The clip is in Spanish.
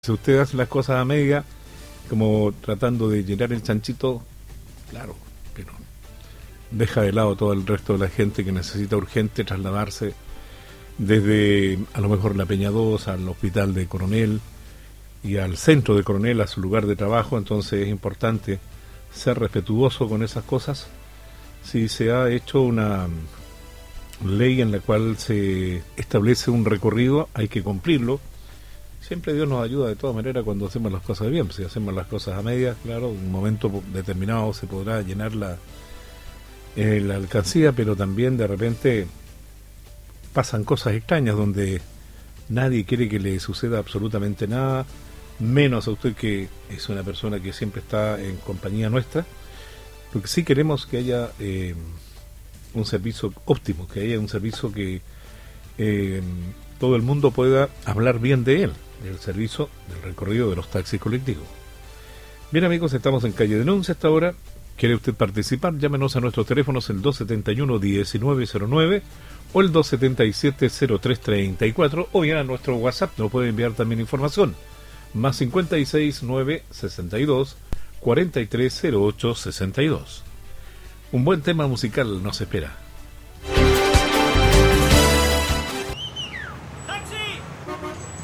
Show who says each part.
Speaker 1: Si usted hace las cosas a media, como tratando de llenar el chanchito, claro, pero deja de lado todo el resto de la gente que necesita urgente trasladarse desde a lo mejor la Peña 2 al hospital de Coronel y al centro de Coronel, a su lugar de trabajo. Entonces es importante ser respetuoso con esas cosas. Si se ha hecho una ley en la cual se establece un recorrido, hay que cumplirlo. Siempre Dios nos ayuda de todas maneras cuando hacemos las cosas bien. Si hacemos las cosas a medias, claro, en un momento determinado se podrá llenar la alcancía, pero también de repente pasan cosas extrañas donde nadie quiere que le suceda absolutamente nada, menos a usted, que es una persona que siempre está en compañía nuestra, porque sí queremos que haya un servicio óptimo, que haya un servicio que todo el mundo pueda hablar bien de él, del servicio del recorrido de los taxis colectivos. Bien, amigos, estamos en Calle Denuncia hasta ahora. ¿Quiere usted participar? Llámenos a nuestros teléfonos, el 271-1909 o el 277-0334, o bien a nuestro WhatsApp. Nos puede enviar también información, más 569-62-4308-62. Un buen tema musical nos espera.